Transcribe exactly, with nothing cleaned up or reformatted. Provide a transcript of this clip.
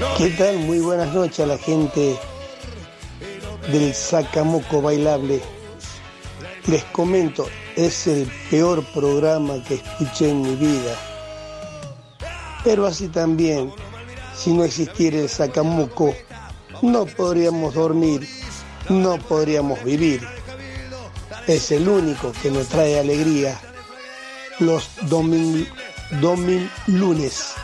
¿Qué tal? Muy buenas noches a la gente del Sacamoco Bailable. Les comento, es el peor programa que escuché en mi vida. Pero así también, si no existiera el Sacamoco, no podríamos dormir, no podríamos vivir. Es el único que nos trae alegría los domin, domin lunes.